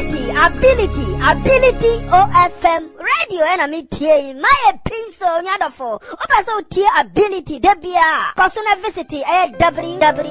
ability OFM radio and me tie my pinso nyadofo opa so tie ability debia personal visit www